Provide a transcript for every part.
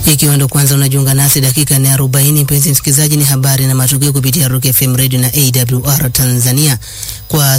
Ikiwa ndo kwanza unajiunga nasi, dakika ni 40, mpenzi msikilizaji, ni habari na matukio kupitia Rock FM Radio na AWR Tanzania kwa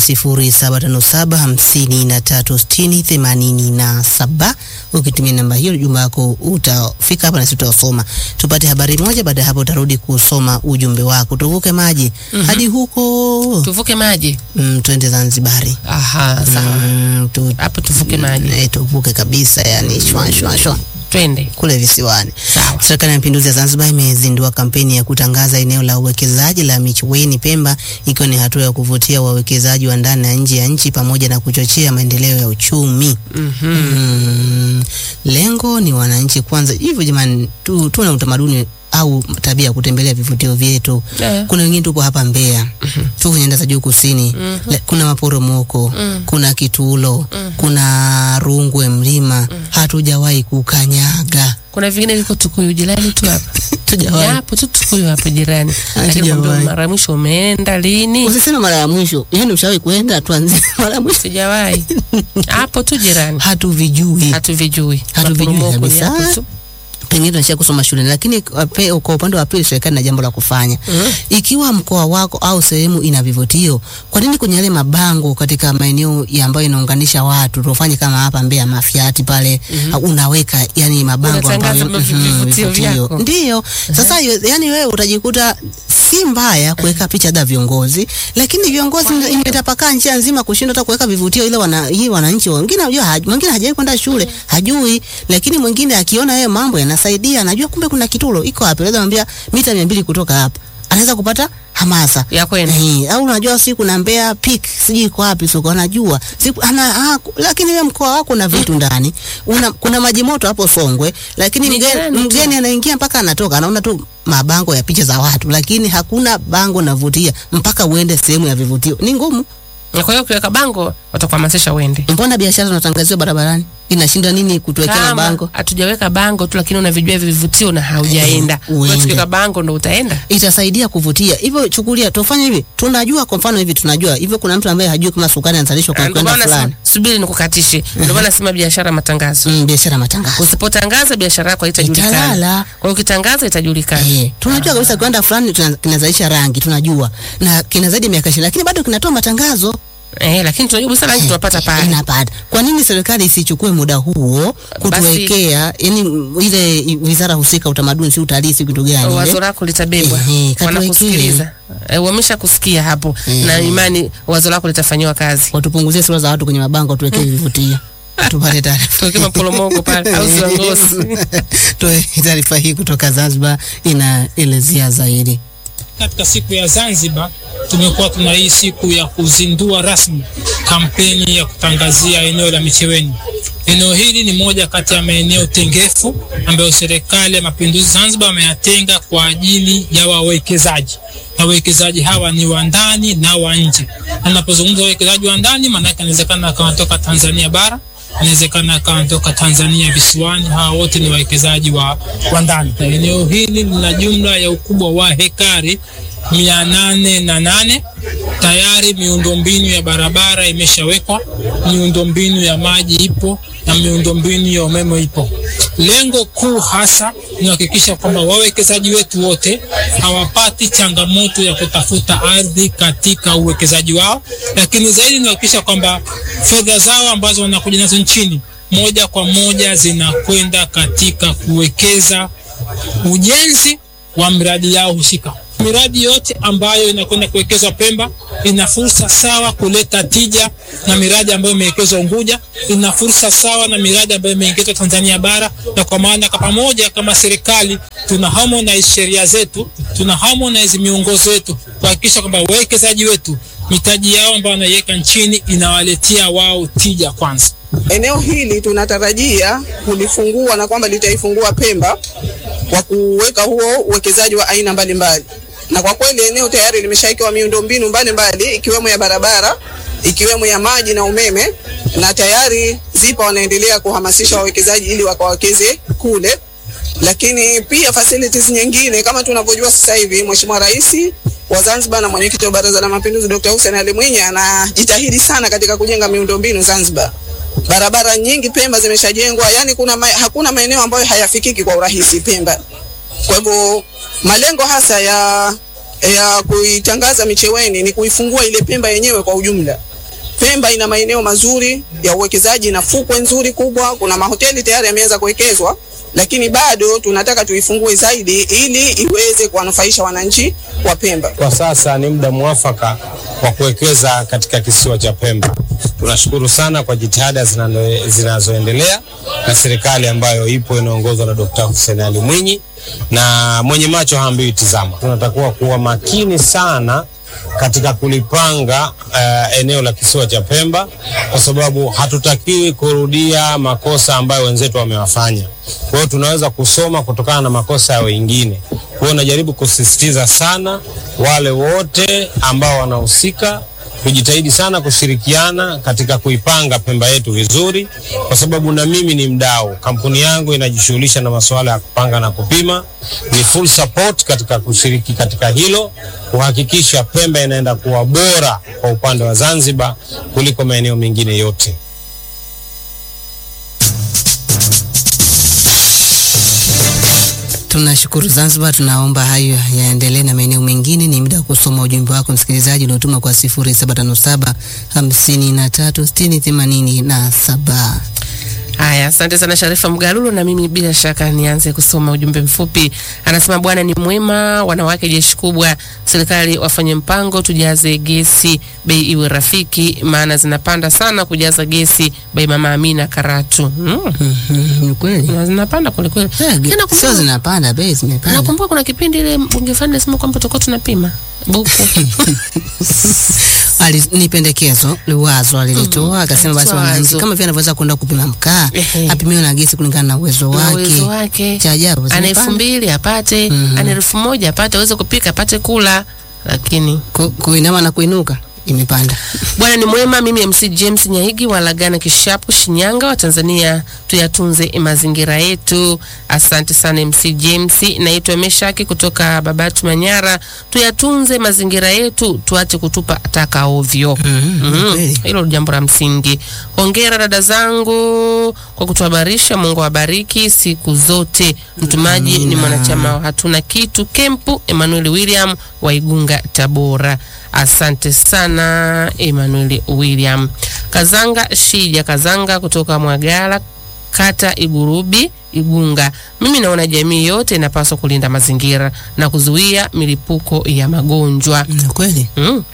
0757536087. Ukitumia namba hiyo ujumbe wako utafika hapa na sisi tutasoma. Tupate habari moja, baada hapo utarudi kusoma ujumbe wako. Tuvuke maji hadi huko. Tuvuke maji. Twende Zanzibari. Aha, sawa. Hapo tuvuke maji. Tuvuke kabisa, yani shwa. Twende kule visiwani. Sawa. Serikali ya Mapinduzi ya Zanzibar imezindua kampeni ya kutangaza eneo la uwekezaji la Micheweni Pemba, ikiwa ni hatua ya kuvutia wawekezaji wa ndani na nje ya nchi pamoja na kuchochea maendeleo ya uchumi. Lengo ni wananchi kwanza. Hivyo jamani, tuna utamaduni au tabia ya kutembelea vivutio vyetu. Kuna wengine tupo hapa Mbeya. Tuko nyanda za juu kusini. Kuna maporomoko, kuna Kitulo, kuna Rungwe Mlima. Hatujawahi kukanyaga. Kuna vingine viko Tukuyu jirani tu hapa. Tujawahi. Hapo tu Tukuyu hapa jirani. Lakini mara mwisho umeenda lini? Usisema mara ya mwisho. Yaani ushawahi kuenda, tuanze mara ya mwisho. Sijawahi. Hapo tu jirani. Hatuvijui kabisa. Pengine tunashia kusoma shule, lakini kwa upande wa pili serikali na jambo la kufanya. Ikiwa mkoa wako au sehemu ina vivutio, kwa nini kwenye yale mabango katika maeneo ambayo inaunganisha watu, tufanye kama hapa Mbeya Mafiati pale, unaweka yani mabango ambayo vivutio. Ndio. Sasa yani wewe utajikuta si mbaya kuweka picha za viongozi, lakini viongozi imetapakaa nchi nzima kushindwa hata kuweka vivutio ile wananchi wengine unajua mwingine hajawahi kwenda shule, hajui, lakini mwingine akiona yeye mambo yanasaidia, anajua kumbe kuna Kitulo iko hapa, lazima mwambia mita 200 kutoka hapa, anaweza kupata hamasa ya kwenda. Au unajua siku na Mbeya Peak siji iko wapi, sio anajua siku lakini wewe mkoa wako na vitu ndani, kuna maji moto hapo Songwe, lakini mgeni anaingia mpaka anatoka anaona tu mabango ya picha za watu, lakini hakuna bango navutia mpaka uende sehemu ya vivutio. Ni ngumu. Kwa hiyo ukiweka bango watakuhamasisha uende. Mbona biashara zinatangaziwa barabarani? Inashinda nini kutuwekea bango? Hatujaweka bango tu, lakini unavijua vivutio na haujaenda. Kwa tukiweka bango ndo utaenda. Itasaidia kuvutia. Hivyo chukulia tufanye hivi. Tunajua kwa mfano hivi tunajua. Hivyo kuna mtu ambaye hajui kama sukari inazalishwa kwa kwenda fulani. Subiri nikukatishe. Ndio maana nasema biashara matangazo. Biashara matangazo. Usipotangaza biashara yako haitajulikana. Kwa hiyo ukitangaza itajulikana. Tunajua kabisa kwenda fulani kinazalisha rangi, tunajua. Na kina zaidi ya miaka 20, lakini bado kinatoa matangazo. Lakini tunajua basi rangi tunapata pale. Inapata. Kwa nini serikali isichukue muda huo kutuwekea, yani ile wizara husika, utamaduni si utalii si kitu gani? Wazo lako litabebwa. Wanakusikiliza. Wameshakusikia hapo. Na imani wazo lako litafanywa kazi. Watupunguzie sura za watu kwenye mabango, tuwekee vivutio. Tupate taarifa. Tuweke maporomoko pale au Zangosi. Tuwe taarifa hii kutoka Zanzibar inaelezea zaidi. Katika siku ya Zanzibar tumekuwa tuna hii siku ya kuzindua rasmi kampeni ya kutangazia eneo la Micheweni. Eneo hili ni moja kati ya maeneo tengefu ambayo serikali ya Mapinduzi Zanzibar ameyatenga kwa ajili ya wawekezaji. Na wawekezaji hawa ni wa ndani na wa nje. Ninapozungumza wawekezaji wa ndani, maana yake inawezekana akatoka Tanzania bara, inawezekana akatoka Tanzania visiwani, hawa wote ni wawekezaji wa ndani. Eneo hili lina jumla ya ukubwa wa hekari 808. Tayari miundombinu ya barabara imeshawekwa, miundombinu ya maji ipo na miundombinu ya umeme ipo. Lengo kuu hasa ni kuhakikisha kwamba wawekezaji wetu wote hawapati changamoto ya kutafuta ardhi katika uwekezaji wao, lakini zaidi ni kuhakikisha kwamba fedha zao ambazo wanakuja nazo nchini moja kwa moja zinakwenda katika kuwekeza ujenzi wa miradi yao husika. Miradi yote ambayo inakwenda kuwekezwa Pemba ina fursa sawa kuleta tija na miradi ambayo imewekezwa Unguja, ina fursa sawa na miradi ambayo imewekezwa Tanzania bara. Na kwa maana kwa pamoja kama serikali tuna harmonize sheria zetu, tuna harmonize miongozo yetu kuhakikisha kwamba wawekezaji wetu mitaji yao ambayo wanaiweka nchini inawaletea wao tija kwanza. Eneo hili tunatarajia kulifungua na kwamba litaifungua Pemba kwa kuweka huo uwekezaji wa aina mbalimbali. Na kwa kweli eneo tayari limeshaikiwa miundombinu mbalimbali ikiwemo ya barabara, ikiwemo ya maji na umeme, na tayari ZIPA wanaendelea kuhamasisha wawekezaji ili wakawekeze kule. Lakini pia facilities nyingine kama tunavyojua sasa hivi Mheshimiwa Rais wa Zanzibar na mwenyekiti wa Baraza la Mapinduzi Dr. Hussein Ali Mwinyi anajitahidi sana katika kujenga miundombinu Zanzibar. barabara nyingi Pemba zimeshajengwa, yani hakuna maeneo ambayo hayafikiki kwa urahisi Pemba. Kwa hivyo malengo hasa ya kuitangaza Micheweni ni kuifungua ile Pemba yenyewe kwa ujumla. Pemba ina maeneo mazuri ya uwekezaji na fukwe nzuri kubwa, kuna mahoteli tayari yameanza kuwekezwa, lakini bado tunataka tuifungue zaidi ili iweze kuwanufaisha wananchi wa Pemba. Kwa sasa ni muda mwafaka wa kuwekeza katika kisiwa cha Pemba. Tunashukuru sana kwa jitihada zinazoendelea na serikali ambayo ipo inaongozwa na Dr. Hussein Ali Mwinyi, na mwenye macho haambiwi tizama. Tunatakiwa kuwa makini sana katika kulipanga eneo la kisiwa cha Pemba, kwa sababu hatutakiwi kurudia makosa ambayo wenzetu wamewafanya. Kwa hiyo tunaweza kusoma kutokana na makosa ya wengine. Kwa hiyo najaribu kusisitiza sana wale wote ambao wanahusika kujitahidi sana kushirikiana katika kuipanga Pemba yetu vizuri, kwa sababu na mimi ni mdau. Kampuni yangu inajishughulisha na masuala ya kupanga na kupima. Ni full support katika kushiriki katika hilo, kuhakikisha Pemba inaenda kuwa bora kwa upande wa Zanzibar kuliko maeneo mengine yote. Tunashukuru Zanzibar, tunaomba hayo yaendelee na maeneo mengine. Ni muda wa kusoma ujumbe wako msikilizaji uliotuma kwa 0757 53 60 87. Haya, asante sana Sharifa Mgalulo, na mimi bila shaka nianze kusoma ujumbe mfupi. Anasema Bwana ni mwema, wanawake jeshi kubwa, serikali wafanye mpango tujaze gesi, bei iwe rafiki, maana zinapanda sana kujaza gesi, bei Mama Amina Karatu. Ni kweli. Zinapanda kweli kweli. Sio zinapanda, bei zimepanda. Nakumbuka kuna kipindi ile ungefanya nasema kwamba tutakuwa tunapima buku. Ni pendekezo, liwazo alilitoa, akasema basi wananchi kama vile anaweza kwenda kupima mkaa, apimiwe na gesi kulingana na uwezo wake. Cha ajabu. Ana 2,000 apate, ana 1,000 apate, aweze kupika apate kula, lakini kuinama na kuinuka imepanda. Bwana ni mwema, mimi MC James Nyahigi wa Lagana Kishapu Shinyanga wa Tanzania, tuyatunze mazingira yetu. Asante sana MC James. Naitwa Meshaki kutoka Babatu Manyara, tuyatunze mazingira yetu, tuache kutupa taka ovyo. Hilo jambo la msingi. Hongera dada zangu kwa kutuhabarisha, Mungu awabariki siku zote. Mtumaji ni mwanachama wa Hatuna Kitu Kempu, Emmanuel William wa Igunga Tabora. Asante sana Emmanuel William. Kazanga Shija Kazanga kutoka Mwagala kata Igurubi Igunga. Mimi naona jamii yote inapaswa kulinda mazingira na kuzuia milipuko ya magonjwa. Kweli?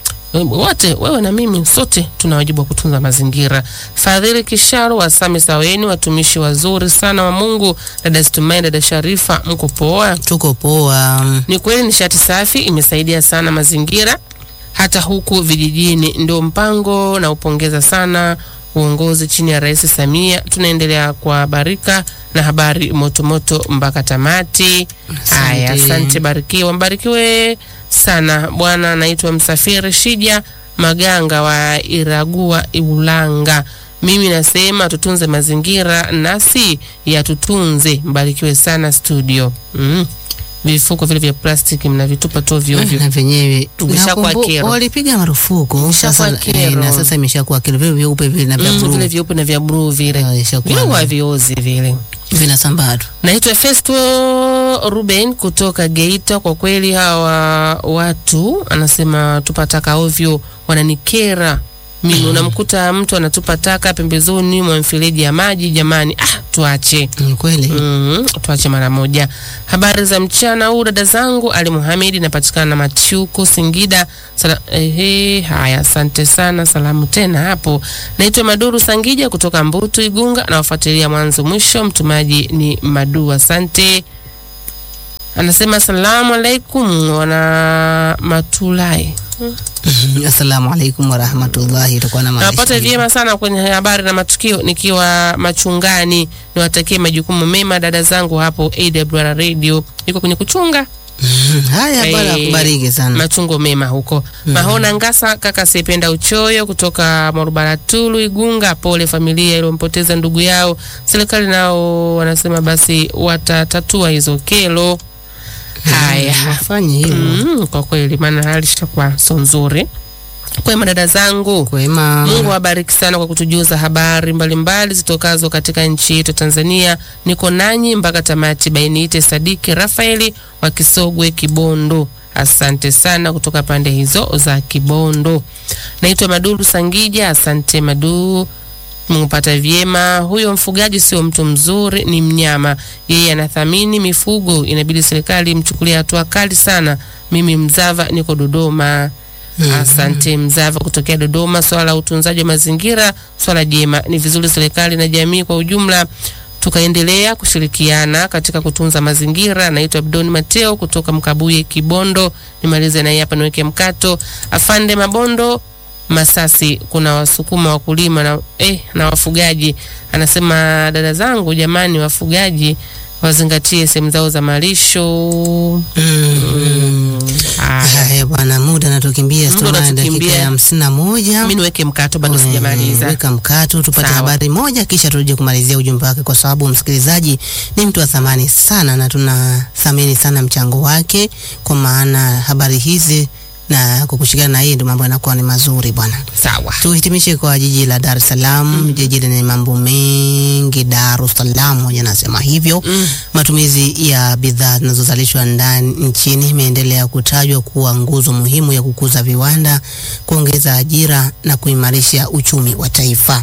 Wote, wewe na mimi, sote tuna wajibu wa kutunza mazingira. Fadhili Kisharo wa Same Saweni, watumishi wazuri sana wa Mungu. Dada Stumai, dada Sharifa, mko poa? Tuko poa. Ni kweli nishati safi imesaidia sana mazingira hata huku vijijini. Ndio mpango na upongeza sana uongozi chini ya Rais Samia. Tunaendelea kwa barika na habari moto mpaka tamati. Haya, asante, barikiwa, mbarikiwe sana. Bwana naitwa Msafiri Shija Maganga wa Iragua Ibulanga. Mimi nasema tutunze mazingira nasi ya tutunze. Mbarikiwe sana studio. Vifuko vile vya plastiki mnavitupa tu ovyo ovyo. Na venyewe tumeshakuwa kero. Walipiga marufuku sasa, na sasa imeshakuwa kero. Vile vyeupe vile na vya blue. Vile vyeupe na vya blue vile. Vile viozi vile. Vinasambaa. Naitwa Festo Ruben kutoka Geita. Kwa kweli hawa watu anasema tupataka ovyo wananikera. Mimi unamkuta mtu anatupa taka pembezoni mwa mfereji ya maji. Jamani, tuache. Kweli. Tuache mara moja. Habari za mchana huu dada zangu. Ali Muhammad, napatikana na Machuku Singida. Haya, asante sana, salamu tena hapo. Naitwa Maduru Sangija kutoka Mbutu Igunga, na wafuatilia mwanzo mwisho. Mtumaji ni Madu, asante. Anasema asalamu alaikum wana Matulai. Assalamu alaikum wa rahmatullahi. Napata vyema sana kwenye habari na matukio nikiwa Machungani. Niwatakie majukumu mema dada zangu hapo AWR Radio. Niko kwenye kuchunga. Haya, bwana kubariki sana. Machungo mema huko. Mahona Ngasa kaka Sependa Uchoyo kutoka Morubaratulu Igunga. Pole familia iliyompoteza ndugu yao. Serikali nao wanasema basi watatatua hizo kero. Haya, fanye hivyo. Kwa kweli maana hali itakuwa so nzuri Kwema dada zangu. Kwema. Mungu awabariki sana kwa kutujuza habari mbalimbali zitokazo katika nchi yetu Tanzania. Niko nanyi mpaka tamati. Bainiite Sadiki Rafaeli wa Kisogwe Kibondo. Asante sana kutoka pande hizo za Kibondo. Naitwa Maduru Sangija. Asante Madu. Mungupata vyema. Huyo mfugaji sio mtu mzuri, ni mnyama. Yeye anathamini mifugo. Inabidi serikali mchukulie hatua kali sana. Mimi Mzava niko Dodoma. Asante Mzava kutokea Dodoma. Swala la utunzaji wa mazingira, swala jema. Ni vizuri serikali na jamii kwa ujumla tukaendelea kushirikiana katika kutunza mazingira. Naitwa Abdoni Mateo kutoka Mkabuye Kibondo. Nimalize na hapa niweke mkato. Afande Mabondo Masasi, kuna wasukuma wakulima na wafugaji. Anasema dada zangu, jamani, wafugaji wazingatie sehemu zao za malisho. Bwana, muda natukimbia, tuna dakika ya 51. Mimi niweke mkato bado sijamaliza. Weka mkato tupate habari moja kisha turudi kumalizia ujumbe wake, kwa sababu msikilizaji ni mtu wa thamani sana na tunathamini sana mchango wake, kwa maana habari hizi na kukushikana na yeye ndio mambo yanakuwa ni mazuri bwana. Sawa. Tuhitimishe kwa jiji la Dar es Salaam. Jiji lenye mambo mengi, Dar es Salaam moja nasema hivyo. Matumizi ya bidhaa zinazozalishwa ndani nchini imeendelea kutajwa kuwa nguzo muhimu ya kukuza viwanda, kuongeza ajira na kuimarisha uchumi wa taifa.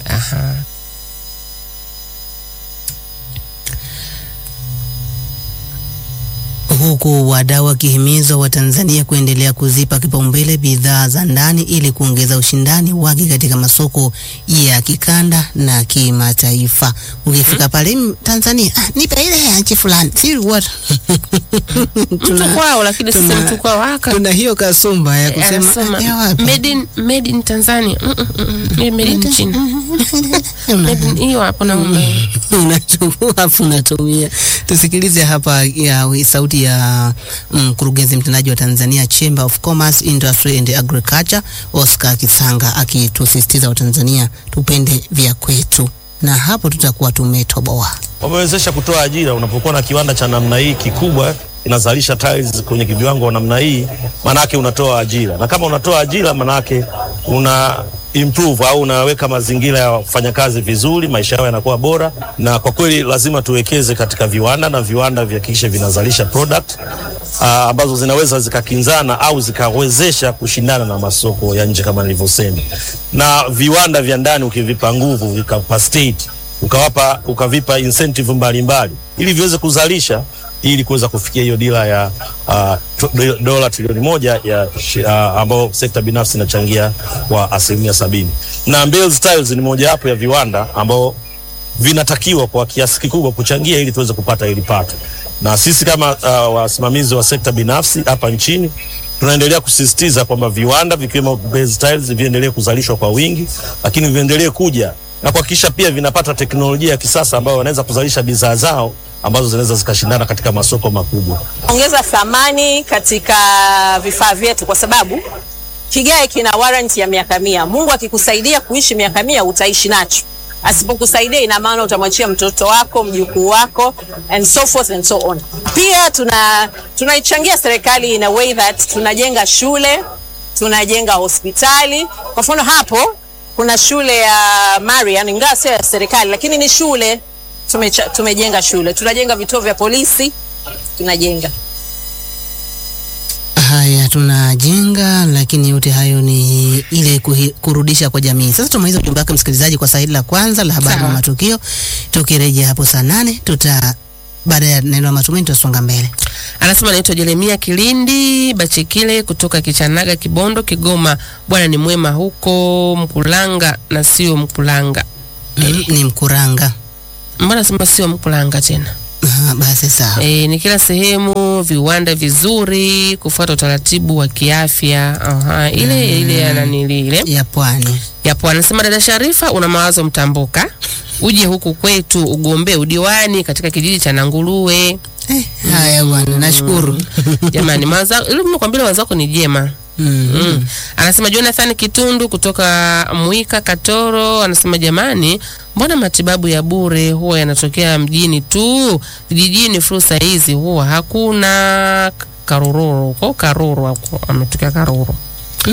Huku wadau wakihimizwa wa Tanzania kuendelea kuzipa kipaumbele bidhaa za ndani ili kuongeza ushindani wake katika masoko ya kikanda na kimataifa. Ukifika pale Tanzania, nipe ile ya nchi fulani. Si what? Mtu kwao, lakini sisi mtu kwao haka. Tuna hiyo kasumba ya kusema made in Tanzania. Made in China. Made in hiyo hapo na unachukua afu unatumia. Tusikilize hapa ya sauti ya mkurugenzi mtendaji wa Tanzania Chamber of Commerce, Industry and Agriculture, Oscar Kisanga, akitusisitiza Watanzania tupende vya kwetu, na hapo tutakuwa tumetoboa. Wamewezesha kutoa ajira. Unapokuwa na kiwanda cha namna hii kikubwa inazalisha tiles kwenye kiwango namna hii, manake unatoa ajira, na kama unatoa ajira manake una improve au unaweka mazingira ya wafanyakazi vizuri, maisha yao yanakuwa bora. Na kwa kweli lazima tuwekeze katika viwanda, na viwanda vihakikishe vinazalisha product ambazo zinaweza zikakinzana au zikawezesha kushindana na masoko ya nje kama nilivyosema. Na viwanda vya ndani ukivipa nguvu, vikapa state, ukavipa incentive mbalimbali ili viweze kuzalisha, ili kuweza kufikia hiyo dira ya dola trilioni 1 ambao sekta binafsi inachangia kwa 70%. Na Mbezi Tiles ni moja hapo ya viwanda ambao vinatakiwa kwa kiasi kikubwa kuchangia ili tuweze kupata hili pato. Na sisi kama wasimamizi wa sekta binafsi hapa nchini tunaendelea kusisitiza kwamba viwanda vikiwemo Mbezi Tiles viendelee kuzalishwa kwa wingi, lakini viendelee kuja na kuhakikisha pia vinapata teknolojia ya kisasa ambayo wanaweza kuzalisha bidhaa zao ambazo zinaweza zikashindana katika masoko makubwa. Ongeza thamani katika vifaa vyetu, kwa sababu kigae kina warranty ya miaka 100. Mungu akikukusaidia kuishi miaka 100 utaishi nacho. Asipokusaidia ina maana utamwachia mtoto wako, mjukuu wako, and so forth and so on. Pia tunaichangia serikali in a way that tunajenga shule, tunajenga hospitali. Kwa mfano hapo kuna shule ya Marian, ingawa sio ya serikali lakini ni shule. Tumejenga shule, tunajenga vituo vya polisi, tunajenga. Haya tunajenga, lakini yote hayo ni ile kurudisha kwa jamii. Sasa tumaliza ujumbe wake msikilizaji kwa sahili la kwanza la habari na matukio. Tukirejea hapo saa 8 baada ya neno la matumaini tutasonga mbele. Anasema naitwa Jeremia Kilindi Bachikile kutoka Kichanaga Kibondo Kigoma. Bwana ni mwema huko Mkulanga na sio Mkulanga. Ni Mkuranga. Mbona sema sio Mkulanga tena? Basi sawa. Ni kila sehemu viwanda vizuri, kufuata utaratibu wa kiafya. Ile ya nani ile? Ya Pwani. Ya Pwani. Anasema dada Sharifa, una mawazo mtambuka. Uje huku kwetu ugombee udiwani katika kijiji cha Nanguruwe. Haya bwana, nashukuru. Jamani, mawazo ile mnakwambia mawazo yako ni jema. Anasema Jonathan Kitundu kutoka Muika Katoro, anasema jamani, mbona matibabu ya bure huwa yanatokea mjini tu? Vijijini fursa hizi huwa hakuna. Karururu, kwa Karuru hapo ametokea Karuru.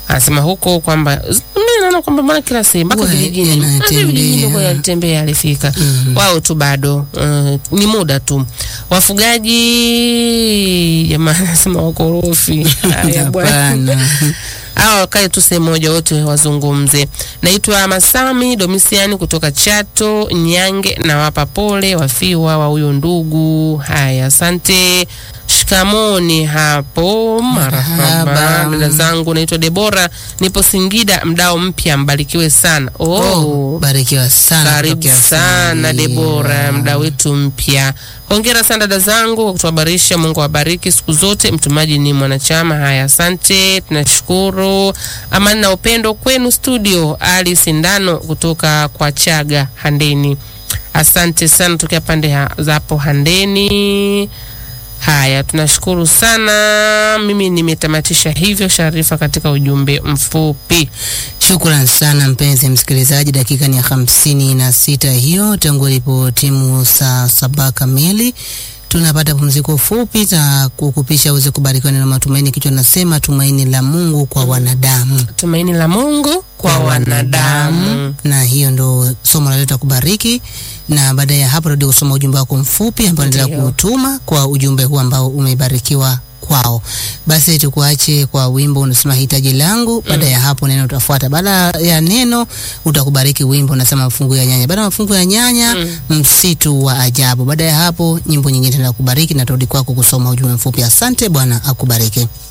Anasema huko kwamba mimi naona kwamba mbona kila sehemu mpaka vijijini huko yalitembea alifika. Wao tu bado ni muda tu. Wafugaji jamani anasema wakorofi. Haya bwana. Hao kae tu sehemu moja wote wazungumze. Naitwa Masami Domisiani kutoka Chato, Nyange, na wapa pole wafiwa wa huyo ndugu. Haya, asante. Shikamoni hapo, marahaba. Dada zangu naitwa Debora, nipo Singida, mdao mpya, mbarikiwe sana. Barikiwa sana. Karibu sana Debora, mdao wetu mpya. Hongera sana dada zangu kwa kutuhabarisha. Mungu awabariki siku zote. Mtumaji ni mwanachama. Haya, asante. Tunashukuru. Amani na upendo kwenu studio. Ali Sindano kutoka kwa Chaga Handeni. Asante sana tukia pande za hapo Handeni. Haya, tunashukuru sana. Mimi nimetamatisha hivyo Sharifa katika ujumbe mfupi. Shukrani sana mpenzi msikilizaji, dakika ni 56 hiyo tangu ilipo timu saa 7 kamili. Tunapata pumziko fupi za kukupisha uweze kubarikiwa na matumaini. Kichwa nasema tumaini la Mungu kwa wanadamu. Tumaini la Mungu kwa wanadamu. Na hiyo ndo somo la leo kubariki. Na baada ya hapo rudi kusoma ujumbe wako mfupi ambao endelea kutuma kwa ujumbe huu ambao umebarikiwa kwao. Basi tukuache kwa wimbo unasema hitaji langu. Baada ya hapo neno utafuata. Baada ya neno utakubariki wimbo unasema mafungu ya nyanya. Baada ya mafungu ya nyanya msitu wa ajabu. Baada ya hapo nyimbo nyingine tena kubariki na turudi kwako kusoma ujumbe mfupi. Asante, Bwana akubariki.